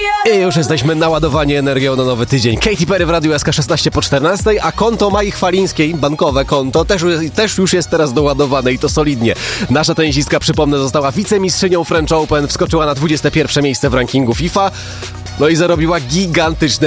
I już jesteśmy naładowani energią na nowy tydzień. Katy Perry w Radiu SK 16 po 14, a konto Mai Chwalińskiej, bankowe konto, też już jest teraz doładowane i to solidnie. Nasza tenisistka, przypomnę, została wicemistrzynią French Open, wskoczyła na 21 miejsce w rankingu FIFA, no i zarobiła gigantyczne